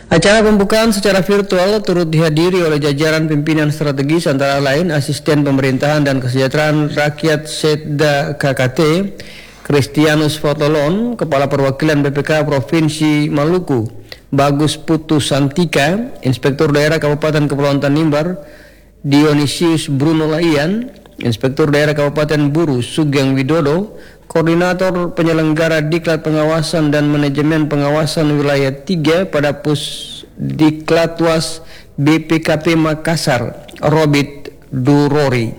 Acara pembukaan secara virtual turut dihadiri oleh jajaran pimpinan strategis antara lain Asisten Pemerintahan dan Kesejahteraan Rakyat Setda KKT, Kristianus Fotolon, Kepala Perwakilan BPK Provinsi Maluku, Bagus Putu Santika, Inspektur Daerah Kabupaten Kepulauan Tanimbar, Dionisius Bruno Laian, Inspektur Daerah Kabupaten Buru Sugeng Widodo, Koordinator Penyelenggara Diklat Pengawasan dan Manajemen Pengawasan Wilayah 3 pada Pusdiklatwas BPKP Makassar, Robit Durori.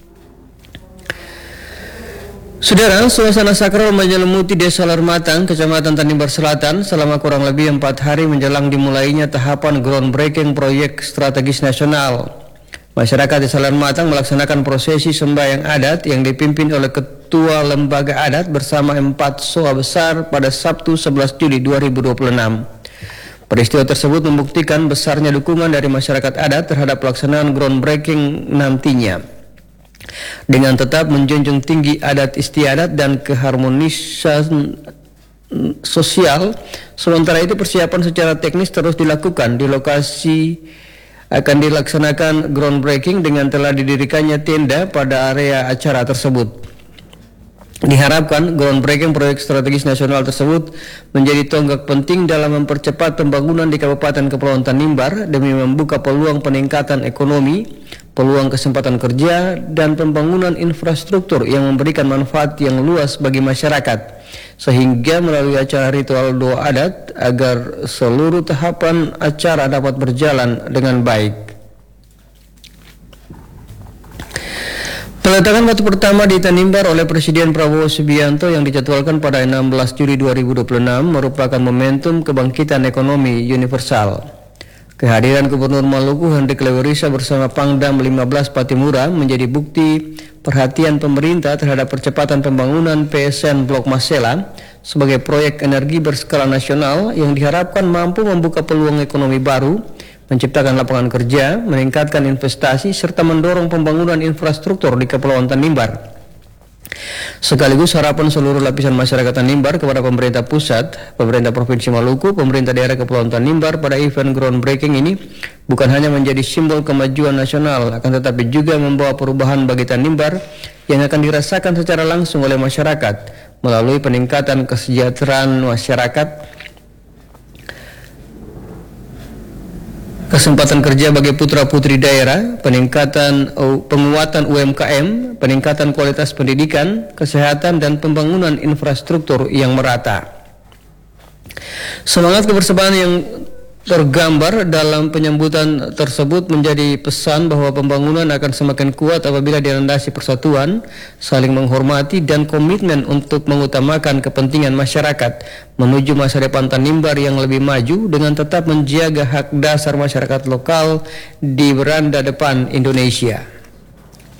Saudara, suasana sakral menyelimuti Desa Lermatang, Kecamatan Tanimbar Selatan selama kurang lebih 4 hari menjelang dimulainya tahapan groundbreaking proyek strategis nasional. Masyarakat Desa Lermatang melaksanakan prosesi sembahyang adat yang dipimpin oleh Ketua Lembaga Adat bersama 4 soa besar pada Sabtu 11 Juli 2026. Peristiwa tersebut membuktikan besarnya dukungan dari masyarakat adat terhadap pelaksanaan groundbreaking nantinya. Dengan tetap menjunjung tinggi adat istiadat dan keharmonisan sosial, sementara itu persiapan secara teknis terus dilakukan di lokasi. Akan dilaksanakan groundbreaking dengan telah didirikannya tenda pada area acara tersebut. Diharapkan groundbreaking proyek strategis nasional tersebut menjadi tonggak penting dalam mempercepat pembangunan di Kabupaten Kepulauan Tanimbar demi membuka peluang peningkatan ekonomi, peluang kesempatan kerja, dan pembangunan infrastruktur yang memberikan manfaat yang luas bagi masyarakat. Sehingga melalui acara ritual doa adat agar seluruh tahapan acara dapat berjalan dengan baik. Peletakan batu pertama di Tanimbar oleh Presiden Prabowo Subianto yang dijadwalkan pada 16 Juli 2026 merupakan momentum kebangkitan ekonomi universal. Kehadiran Gubernur Maluku Hendrik Lewerisa bersama Pangdam 15 Patimura menjadi bukti perhatian pemerintah terhadap percepatan pembangunan PSN Blok Masela sebagai proyek energi berskala nasional yang diharapkan mampu membuka peluang ekonomi baru, menciptakan lapangan kerja, meningkatkan investasi, serta mendorong pembangunan infrastruktur di Kepulauan Tanimbar. Sekaligus harapan seluruh lapisan masyarakat Tanimbar kepada pemerintah pusat, pemerintah Provinsi Maluku, pemerintah daerah Kepulauan Tanimbar pada event groundbreaking ini bukan hanya menjadi simbol kemajuan nasional, akan tetapi juga membawa perubahan bagi Tanimbar yang akan dirasakan secara langsung oleh masyarakat melalui peningkatan kesejahteraan masyarakat, kesempatan kerja bagi putra-putri daerah, penguatan UMKM, peningkatan kualitas pendidikan, kesehatan, dan pembangunan infrastruktur yang merata. Semangat kebersamaan yang tergambar dalam penyambutan tersebut menjadi pesan bahwa pembangunan akan semakin kuat apabila dilandasi persatuan, saling menghormati, dan komitmen untuk mengutamakan kepentingan masyarakat menuju masa depan Tanimbar yang lebih maju dengan tetap menjaga hak dasar masyarakat lokal di beranda depan Indonesia.